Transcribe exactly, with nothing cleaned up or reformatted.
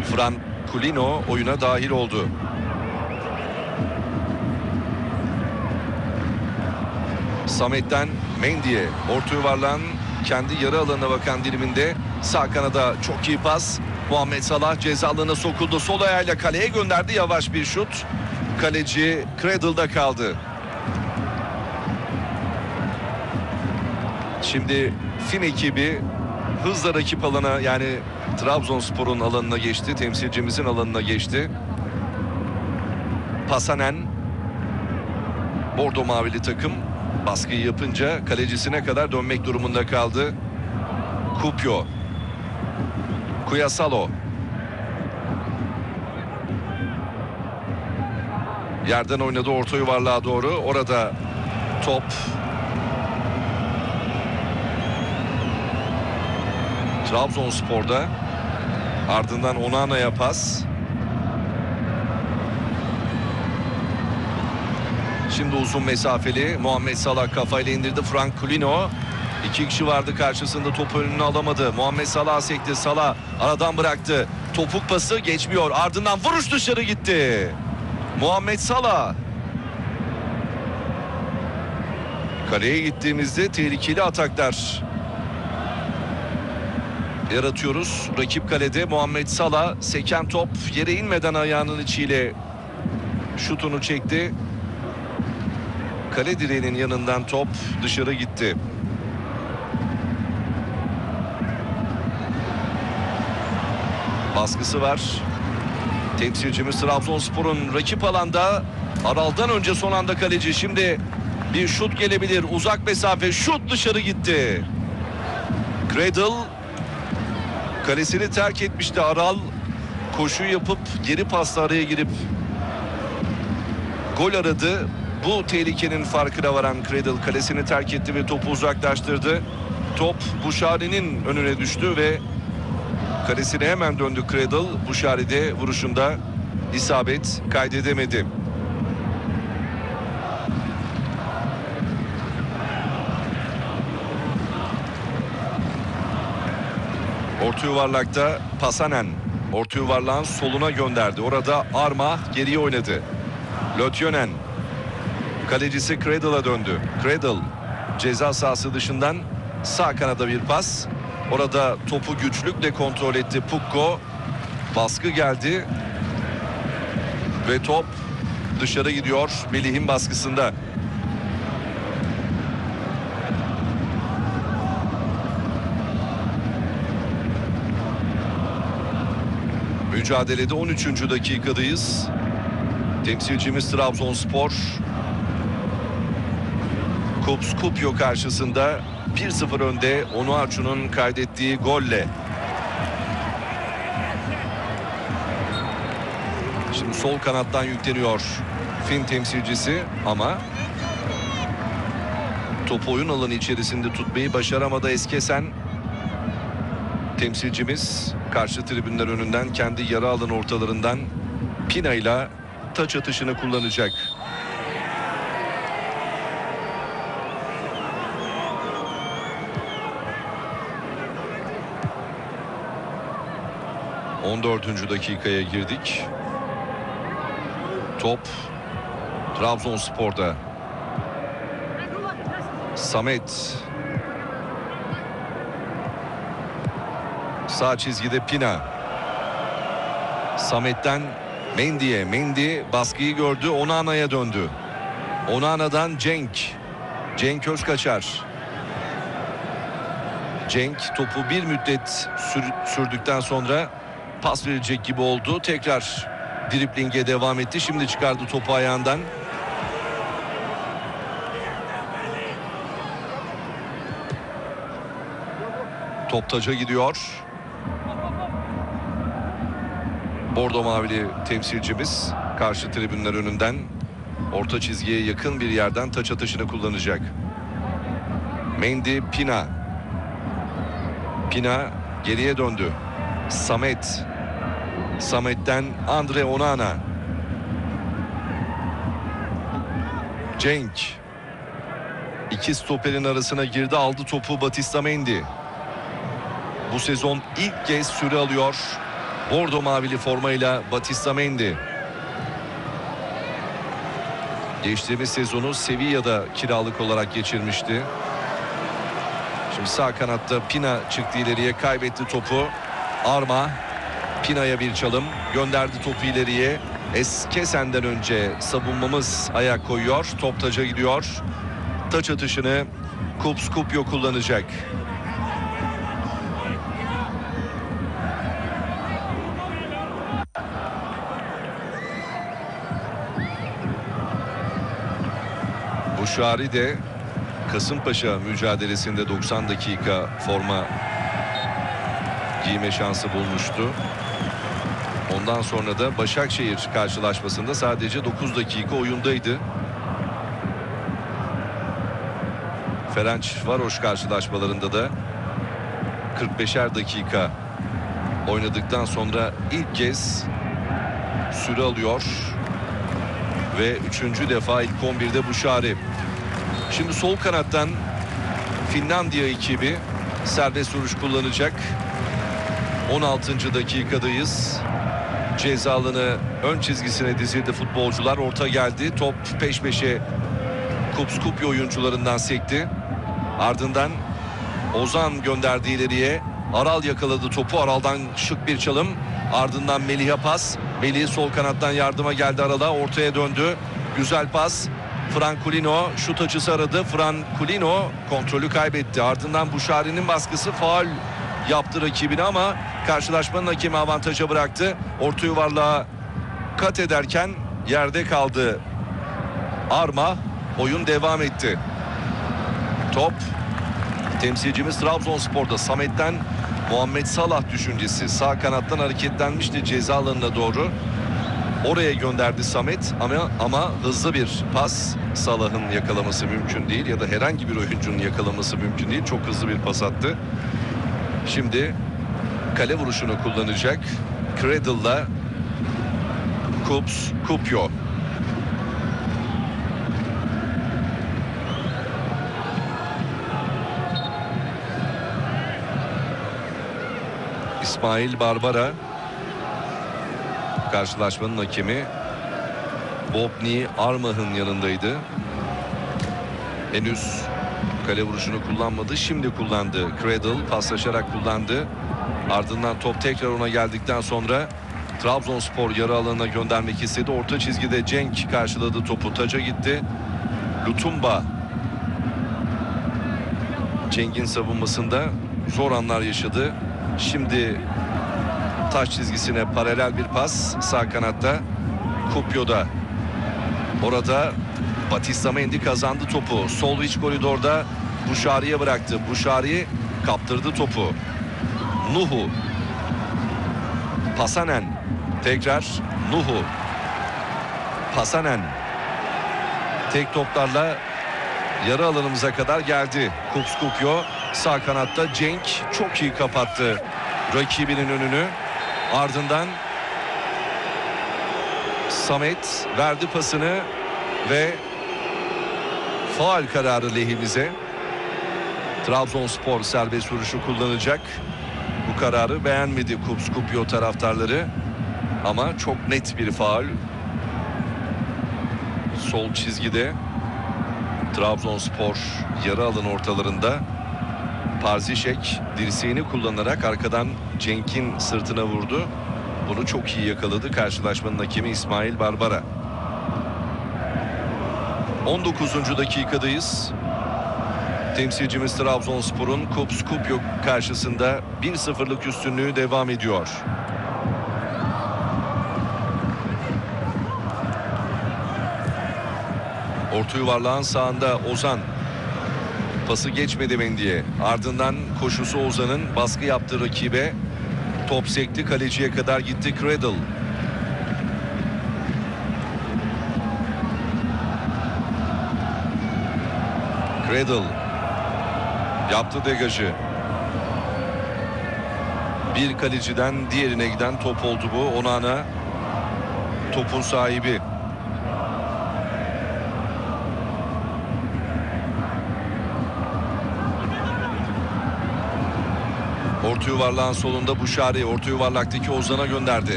Franculino oyuna dahil oldu. Samet'ten Mendy'ye orta yuvarlan kendi yarı alanına bakan diliminde sağ kanada çok iyi pas. Muhammed Salah ceza alanına sokuldu. Sol ayağıyla kaleye gönderdi. Yavaş bir şut. Kaleci Cradle'da kaldı. Şimdi Fin ekibi hızla rakip alana, yani Trabzonspor'un alanına geçti. Temsilcimizin alanına geçti. Pasanen, Bordo mavili takım baskıyı yapınca kalecisine kadar dönmek durumunda kaldı. Kupyo, Kuyasalo, yerden oynadı orta yuvarlığa doğru. Orada top Trabzonspor'da. Ardından Onana'ya pas. Şimdi uzun mesafeli Muhammed Salah kafayla indirdi. Franculino, iki kişi vardı karşısında, topu önüne alamadı. Muhammed Salah sekti. Salah aradan bıraktı. Topuk pası geçmiyor. Ardından vuruş dışarı gitti. Muhammed Salah. Kaleye gittiğimizde tehlikeli ataklar yaratıyoruz. Rakip kalede Muhammed Salah, seken top yere inmeden ayağının içiyle şutunu çekti. Kale direğinin yanından top dışarı gitti. Baskısı var. Temsilcimiz Trabzonspor'un rakip alanda. Aral'dan önce son anda kaleci. Şimdi bir şut gelebilir. Uzak mesafe, şut dışarı gitti. Cradle kalesini terk etmişti. Aral koşu yapıp geri pasla araya girip gol aradı. Bu tehlikenin farkına varan Cradle kalesini terk etti ve topu uzaklaştırdı. Top Buşari'nin önüne düştü ve kalesine hemen döndü Cradle. Buşari de vuruşunda isabet kaydedemedi. Orta yuvarlakta Pasanen orta yuvarlağın soluna gönderdi. Orada Arma geriye oynadı. Lötjönen, kalecisi Cradle'a döndü. Cradle ceza sahası dışından sağ kanada bir pas. Orada topu güçlükle kontrol etti Pukko. Baskı geldi ve top dışarı gidiyor. Melih'in baskısında. Mücadelede on üçüncü dakikadayız. Temsilcimiz Trabzonspor Kups Kupyo karşısında bir sıfır önde, Onuachu'nun kaydettiği golle. Şimdi sol kanattan yükleniyor Fin temsilcisi ama topu oyun alanı içerisinde tutmayı başaramadı Eskesen. Temsilcimiz karşı tribünler önünden kendi yarı alan ortalarından Pina ile taç atışını kullanacak. on dördüncü dakikaya girdik. Top Trabzonspor'da. Samet. Sağ çizgide Pina. Samet'ten Mendy'ye. Mendy baskıyı gördü. Onana'ya döndü. Onana'dan Cenk. Cenk Özkaçar. Cenk topu bir müddet sür sürdükten sonra pas verecek gibi oldu. Tekrar driblinge devam etti. Şimdi çıkardı topu ayağından. Top taca gidiyor. Bordo mavili temsilcimiz karşı tribünler önünden orta çizgiye yakın bir yerden taç atışını kullanacak. Mendy, Pina. Pina geriye döndü. Samet. Samet'ten Andre Onana. Cenk. İki stoperin arasına girdi, aldı topu Batista Mendy. Bu sezon ilk kez süre alıyor Bordo mavili formayla Batista Mendy. Geçtiğimiz sezonu Sevilla'da kiralık olarak geçirmişti. Şimdi sağ kanatta Pina çıktı ileriye, kaybetti topu. Arma, Pina'ya bir çalım, gönderdi topu ileriye. Eskesen'den önce savunmamız ayak koyuyor. Top taca gidiyor. Taç atışını Kups Kupyo kullanacak. Buşari de Kasımpaşa mücadelesinde doksan dakika forma giyme şansı bulmuştu. Ondan sonra da Başakşehir karşılaşmasında sadece dokuz dakika oyundaydı. Ferencvaroş karşılaşmalarında da kırk beşer dakika oynadıktan sonra ilk kez süre alıyor. Ve üçüncü defa ilk on birde Buşari. Şimdi sol kanattan Finlandiya ekibi serbest vuruş kullanacak. on altıncı dakikadayız. Ceza alanı ön çizgisine dizildi futbolcular. Orta geldi. Top peş peşe Kups Kupyo oyuncularından sekti. Ardından Ozan gönderdi ileriye. Aral yakaladı topu. Aral'dan şık bir çalım. Ardından Melih'e pas. Melih sol kanattan yardıma geldi Aral'a. Ortaya döndü. Güzel pas. Franculino şut açısı aradı. Franculino kontrolü kaybetti. Ardından Buşari'nin baskısı, faul yaptı rakibine ama karşılaşmanın hakemi avantaja bıraktı. Orta yuvarlağa kat ederken yerde kaldı Arma. Oyun devam etti. Top temsilcimiz Trabzonspor'da. Samet'ten Muhammed Salah düşüncesi. Sağ kanattan hareketlenmişti ceza alanına doğru. Oraya gönderdi Samet ama ama hızlı bir pas. Salah'ın yakalaması mümkün değil ya da herhangi bir oyuncunun yakalaması mümkün değil. Çok hızlı bir pas attı. Şimdi kale vuruşunu kullanacak. Cradle'la Kups Kupyo. İsmail Barbara karşılaşmanın hakemi. Bobni Armah'ın yanındaydı. Henüz kale vuruşunu kullanmadı. Şimdi kullandı. Cradle paslaşarak kullandı. Ardından top tekrar ona geldikten sonra Trabzonspor yarı alanına göndermek istedi. Orta çizgide Cenk karşıladı topu. Taca gitti. Lutumba Cenk'in savunmasında zor anlar yaşadı. Şimdi taç çizgisine paralel bir pas sağ kanatta. Kupyo'da. Orada Batista Mendy kazandı topu. Sol iç koridorda Buşari'ye bıraktı. Buşari kaptırdı topu. Nuhu. Pasanen. Tekrar Nuhu. Pasanen. Tek toplarla yarı alanımıza kadar geldi. Kups Kupyo sağ kanatta. Cenk çok iyi kapattı rakibinin önünü. Ardından Samet verdi pasını ve faul kararı lehimize. Trabzonspor serbest vuruşu kullanacak. Bu kararı beğenmedi Kups Kupyo taraftarları. Ama çok net bir faul. Sol çizgide Trabzonspor yarı alan ortalarında Parzişek dirseğini kullanarak arkadan Cenk'in sırtına vurdu. Bunu çok iyi yakaladı karşılaşmanın hakemi İsmail Barbara. on dokuzuncu dakikadayız. Temsilcimiz Trabzonspor'un Kups Kupyo karşısında bir sıfırlık üstünlüğü devam ediyor. Orta yuvarlağın sağında Ozan. Pası geçmedi Mendy'ye. Ardından koşusu Ozan'ın, baskı yaptı rakibe. Top sekti, kaleciye kadar gitti Cradle. Cradle yaptı degajı. Bir kaleciden diğerine giden top oldu bu. Onana topun sahibi. Orta yuvarlağın solunda Buşari. Orta yuvarlaktaki Ozan'a gönderdi.